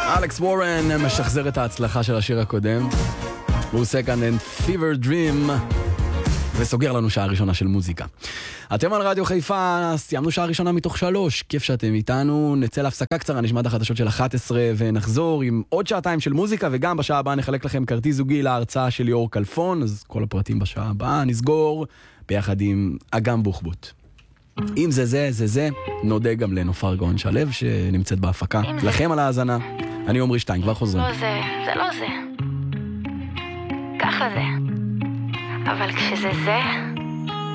אלכס וורן משחזר את ההצלחה של השיר הקודם. הוא עושה כאן Fever Dream וסוגר לנו שעה ראשונה של מוזיקה. אתם על רדיו חיפה, סיימנו שעה ראשונה מתוך 3. כיף שאתם איתנו. נצא להפסקה קצרה, נשמע את החדשות של 11 ונחזור עם עוד שעתיים של מוזיקה, וגם בשעה הבאה נחלק לכם כרטיס זוגי להרצאה של ליאור כלפון. אז כל הפרטים בשעה הבאה. נסגור ביחד עם אגם בוחבוט. אם זה, נודה גם לנופר גאון שלב שנמצאת בהפקה. לכם על ההאזנה. אני עומרי שטיין, כבר חוזרים. זה לא זה. ככה זה. אבל כשזה זה...